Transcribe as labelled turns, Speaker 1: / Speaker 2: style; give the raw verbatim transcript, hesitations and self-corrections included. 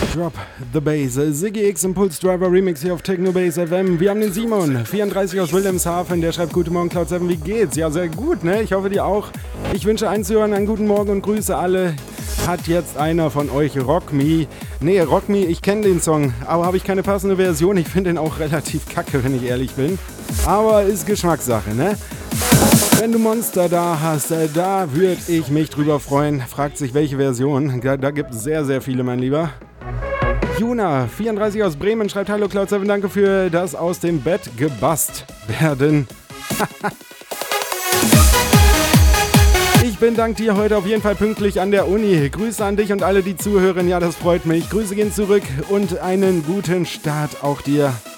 Speaker 1: Drop the Bass. Siggy X Impulse Driver Remix hier auf Techno Bass F M. Wir haben den Simon, vierunddreißig aus Wilhelmshaven, der schreibt: Guten Morgen, Cloud sieben, wie geht's? Ja, sehr gut, ne? Ich hoffe, dir auch. Ich wünsche einzuhören einen guten Morgen und grüße alle. Hat jetzt einer von euch Rock Me? Nee, Rock Me, ich kenne den Song, aber habe ich keine passende Version. Ich finde den auch relativ kacke, wenn ich ehrlich bin. Aber ist Geschmackssache, ne? Wenn du Monster da hast, äh, da würde ich mich drüber freuen. Fragt sich, welche Version. Da, da gibt es sehr, sehr viele, mein Lieber. Juna, vierunddreißig aus Bremen, schreibt: Hallo Cloud sieben, danke für das aus dem Bett gebast werden. Ich bin dank dir heute auf jeden Fall pünktlich an der Uni. Grüße an dich und alle, die zuhören. Ja, das freut mich. Grüße gehen zurück und einen guten Start auch dir.